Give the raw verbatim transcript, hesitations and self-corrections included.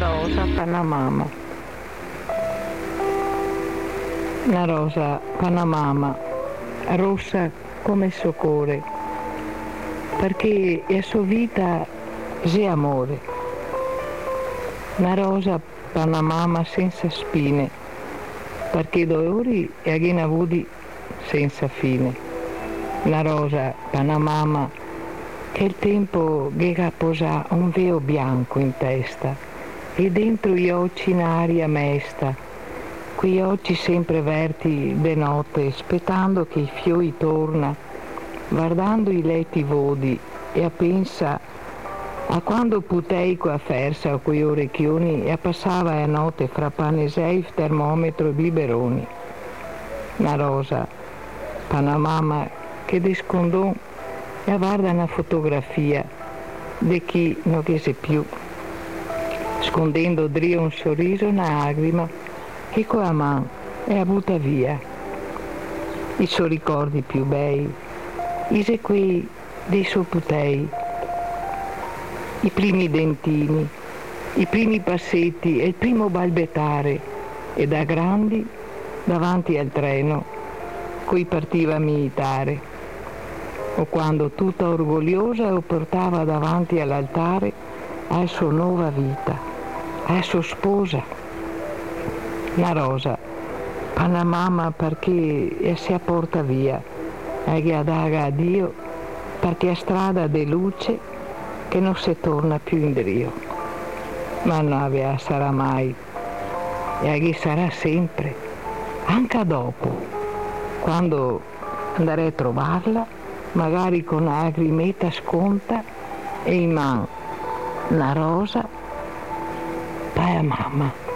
rosa Panamama. Una rosa Panamama, rossa come il suo cuore, perché la sua vita è amore. Una rosa Panamama senza spine, perché dolori e aghi avuti senza fine. Una rosa Panamama che il tempo che posa un velo bianco in testa e dentro gli occhi in aria mesta, quei occhi sempre verti de notte, aspettando che i fiori torna, guardando i letti vodi e a pensa a quando potei qua fersa a quei orecchioni e a passava la notte fra panesei, termometro e biberoni. Una rosa Panamama che descondò e guarda una fotografia di chi non chiese più, scondendo drio un sorriso, una lagrima che con la mano è butta via. I suoi ricordi più bei, i quei dei suoi putei, i primi dentini, i primi passetti e il primo balbettare, e da grandi davanti al treno cui partiva militare, o quando tutta orgogliosa lo portava davanti all'altare alla sua nuova vita, alla sua sposa. Una rosa Panamama perché si porta via e che adaga a Dio, perché è strada di luce che non si torna più indietro. Ma non sarà mai e che sarà sempre, anche dopo, quando andrei a trovarla, magari con una lagrimetta sconta e in mano una rosa per la mamma.